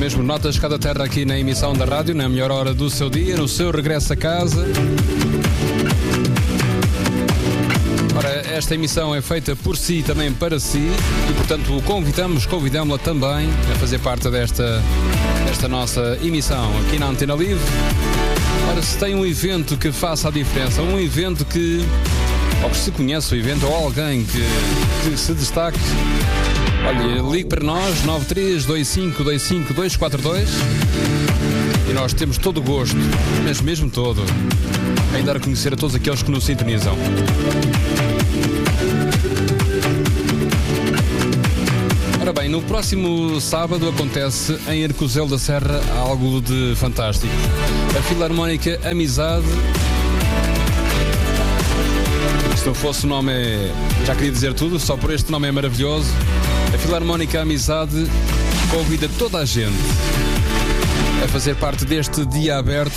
mesmo, notas cada terra aqui na emissão da rádio, na melhor hora do seu dia, no seu regresso a casa. Ora, esta emissão é feita por si e também para si e, portanto, convidamos-la também a fazer parte desta nossa emissão aqui na Antena Livre. Ora, se tem um evento que faça a diferença, um evento que, ou que se conhece o evento, ou alguém que se destaque, olha, ligue para nós, 9325252242, e nós temos todo o gosto, mas mesmo todo, em dar a conhecer a todos aqueles que nos sintonizam. Ora bem, no próximo sábado acontece em Arcozelo da Serra algo de fantástico. A Filarmónica Amizade. Se não fosse o nome, já queria dizer tudo, só por este nome é maravilhoso. A Filarmónica Amizade convida toda a gente a fazer parte deste dia aberto.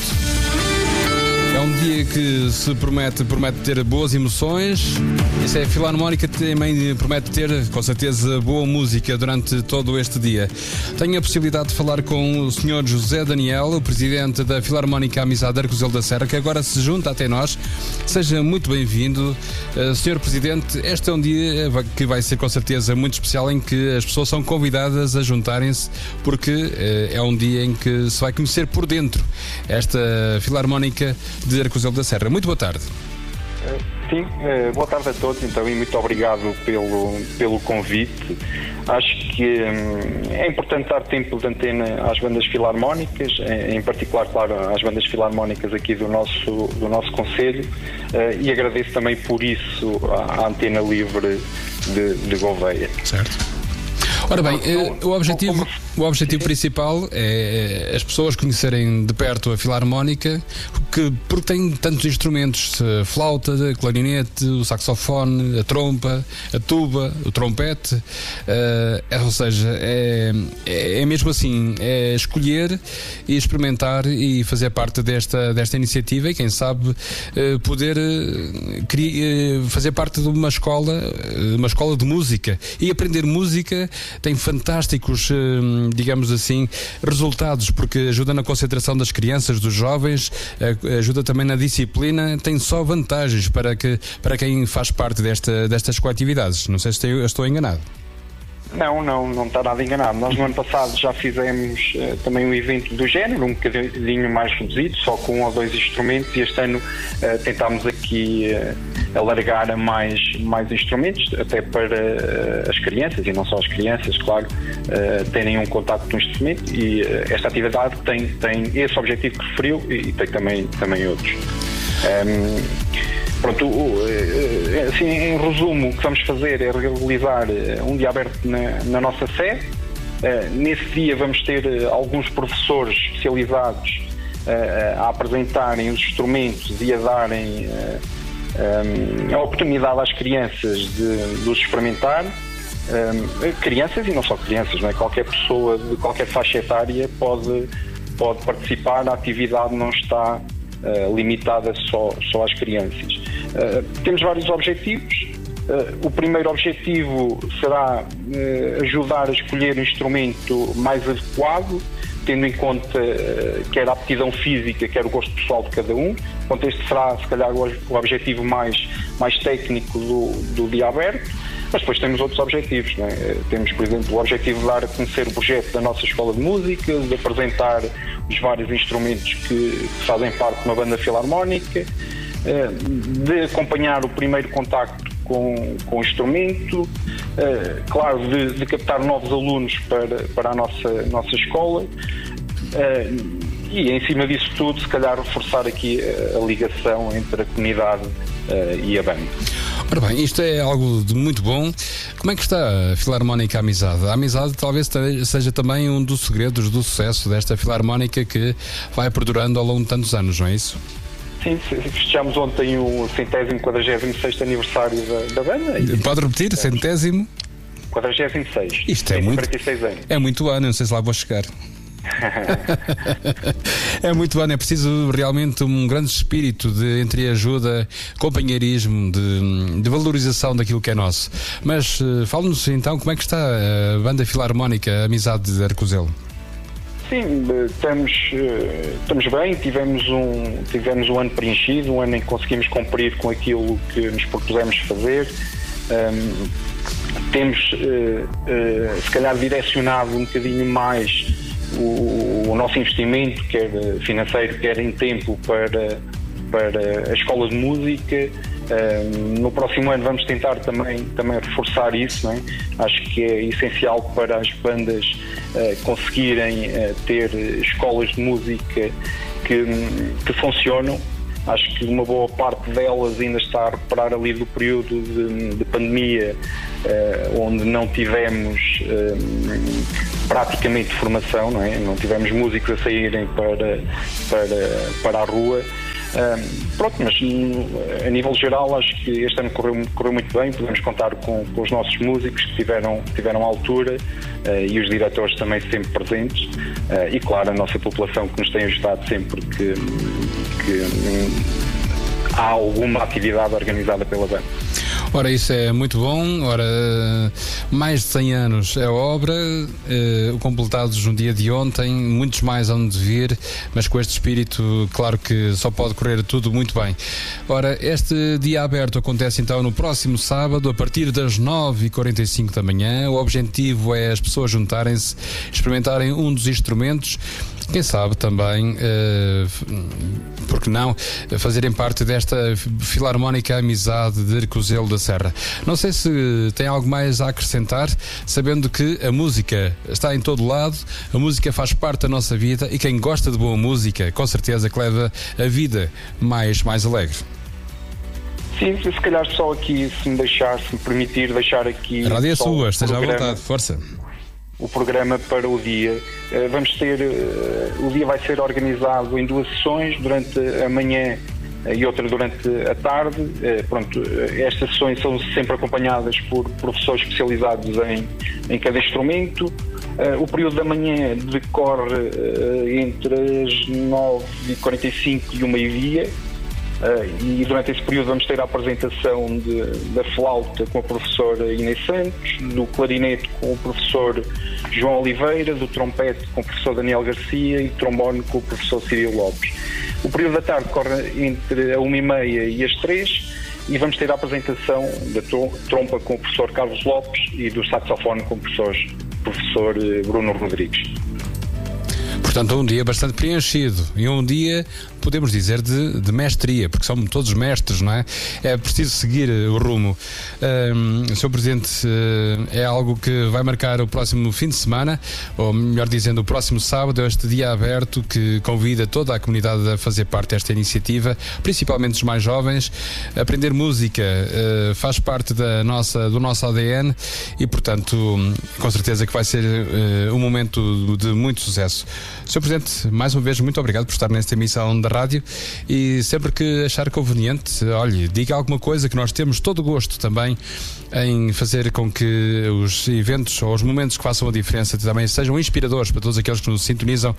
É um dia que se promete ter boas emoções. Isso é, a Filarmónica também promete ter, com certeza, boa música durante todo este dia. Tenho a possibilidade de falar com o Sr. José Daniel, o Presidente da Filarmónica Amizade de Arcozelo da Serra, que agora se junta até nós. Seja muito bem-vindo. Sr. Presidente, este é um dia que vai ser, com certeza, muito especial, em que as pessoas são convidadas a juntarem-se, porque é um dia em que se vai conhecer por dentro esta Filarmónica de Arcozelo da Serra. Muito boa tarde. Sim, boa tarde a todos, então, e muito obrigado pelo convite. Acho que é importante dar tempo de antena às bandas filarmónicas, em particular, claro, às bandas filarmónicas aqui do nosso concelho, e agradeço também por isso à Antena Livre de Gouveia. Certo. Ora bem, o objetivo principal é as pessoas conhecerem de perto a Filarmónica, porque tem tantos instrumentos: a flauta, a clarinete, o saxofone, a trompa, a tuba, o trompete, ou seja, é mesmo assim, é escolher e experimentar e fazer parte desta iniciativa e, quem sabe, poder fazer parte de uma escola de música e aprender música. Tem fantásticos, digamos assim, resultados, porque ajuda na concentração das crianças, dos jovens, ajuda também na disciplina, tem só vantagens para quem faz parte destas coletividades. Não sei se eu estou enganado. Não está nada enganado. Nós no ano passado já fizemos também um evento do género, um bocadinho mais reduzido, só com 1 ou 2 instrumentos, e este ano tentámos aqui alargar a mais instrumentos, até para as crianças, e não só as crianças, claro, terem um contacto com o instrumento, e esta atividade tem esse objetivo que referiu e tem também outros. Pronto, assim, em resumo, o que vamos fazer é realizar um dia aberto na nossa sede. Nesse dia vamos ter alguns professores especializados a apresentarem os instrumentos e a darem a oportunidade às crianças de os experimentar. Crianças e não só crianças, não é? Qualquer pessoa de qualquer faixa etária pode participar. A atividade não está limitada só às crianças. Temos vários objetivos. O primeiro objetivo será ajudar a escolher o instrumento mais adequado, tendo em conta quer a aptidão física, quer o gosto pessoal de cada um. Portanto, este será, se calhar, o objetivo mais técnico do dia aberto. Mas depois temos outros objetivos, não é? Temos, por exemplo, o objetivo de dar a conhecer o projeto da nossa escola de música, de apresentar os vários instrumentos que fazem parte de uma banda filarmónica, de acompanhar o primeiro contacto com o instrumento, claro, de captar novos alunos para a nossa escola, e em cima disso tudo, se calhar, reforçar aqui a ligação entre a comunidade e a banda. Ora bem, isto é algo de muito bom. Como é que está a Filarmónica Amizade? A amizade talvez seja também um dos segredos do sucesso desta Filarmónica, que vai perdurando ao longo de tantos anos, não é isso? Sim, festejamos ontem o 146º aniversário da banda. Pode repetir? 146º? 46. Isto é muito, 46 anos. É muito ano, não sei se lá vou chegar. É muito bom, é preciso realmente um grande espírito de entreajuda, companheirismo, de valorização daquilo que é nosso. Mas fala-nos então como é que está a banda filarmónica Amizade de Arcozelo. Sim, estamos bem, tivemos um ano preenchido, um ano em que conseguimos cumprir com aquilo que nos propusemos fazer. Temos, se calhar, direcionado um bocadinho mais o nosso investimento, quer financeiro, quer em tempo, para a escola de música. No próximo ano vamos tentar também reforçar isso, não é? Acho que é essencial para as bandas conseguirem ter escolas de música que funcionam. Acho que uma boa parte delas ainda está a recuperar ali do período de pandemia, onde não tivemos praticamente formação, não é? Não tivemos músicos a saírem para a rua. Pronto, mas a nível geral acho que este ano correu muito bem. Podemos contar com os nossos músicos que tiveram altura, e os diretores também sempre presentes, e claro, a nossa população que nos tem ajudado sempre que há alguma atividade organizada pela banda. Ora, isso é muito bom. Ora, mais de 100 anos é obra, completados no dia de ontem, muitos mais hão de vir, mas com este espírito, claro que só pode correr tudo muito bem. Ora, este dia aberto acontece então no próximo sábado, a partir das 9h45 da manhã. O objetivo é as pessoas juntarem-se, experimentarem um dos instrumentos, quem sabe também, porque não, fazerem parte desta Filarmónica Amizade de Arcozelo da Serra. Não sei se tem algo mais a acrescentar, sabendo que a música está em todo lado, a música faz parte da nossa vida, e quem gosta de boa música, com certeza que leva a vida mais alegre. Sim, se calhar só aqui, se me permitir deixar aqui... A rádio é sua, esteja à vontade, força. O programa para o dia. O dia vai ser organizado em 2 sessões, durante a manhã e outra durante a tarde. Estas sessões são sempre acompanhadas por professores especializados em cada instrumento. O período da manhã decorre entre as 9h45 e 1h30. E durante esse período vamos ter a apresentação da flauta com a professora Inês Santos, do clarinete com o professor João Oliveira, do trompete com o professor Daniel Garcia e do trombone com o professor Cirilo Lopes. O período da tarde corre entre a 1h30 e as 3h, e vamos ter a apresentação da trompa com o professor Carlos Lopes e do saxofone com o professor Bruno Rodrigues. Portanto, um dia bastante preenchido, e um dia, podemos dizer, de mestria, porque são todos mestres, não é? É preciso seguir o rumo. Sr. Presidente, é algo que vai marcar o próximo fim de semana, ou melhor dizendo, o próximo sábado, este dia aberto que convida toda a comunidade a fazer parte desta iniciativa, principalmente os mais jovens. Aprender música faz parte do nosso ADN, e, portanto, com certeza que vai ser um momento de muito sucesso. Sr. Presidente, mais uma vez, muito obrigado por estar nesta emissão da rádio, e sempre que achar conveniente, olhe, diga alguma coisa, que nós temos todo o gosto também em fazer com que os eventos ou os momentos que façam a diferença também sejam inspiradores para todos aqueles que nos sintonizam,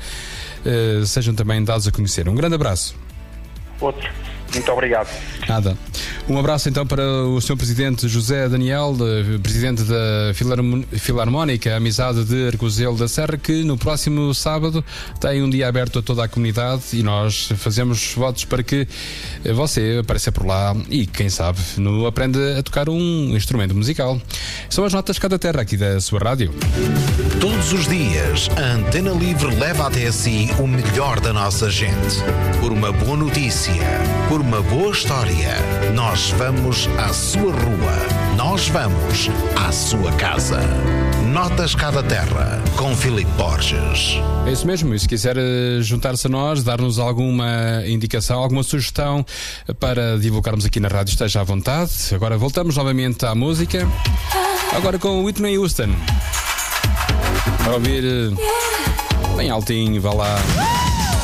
sejam também dados a conhecer. Um grande abraço. Outro. Muito obrigado. Nada. Um abraço então para o Sr. Presidente José Daniel, Presidente da Filarmónica Amizade de Arcozelo da Serra, que no próximo sábado tem um dia aberto a toda a comunidade, e nós fazemos votos para que você apareça por lá e, quem sabe, aprenda a tocar um instrumento musical. São as notas de cada terra aqui da sua rádio. Todos os dias, a Antena Livre leva até si o melhor da nossa gente. Por uma boa notícia, por uma boa história, nós vamos à sua rua, nós vamos à sua casa. Notas Cada Terra, com Filipe Borges. É isso mesmo, e se quiser juntar-se a nós, dar-nos alguma indicação, alguma sugestão para divulgarmos aqui na rádio, esteja à vontade. Agora voltamos novamente à música, agora com Whitney Houston. Para ouvir bem altinho, vá lá.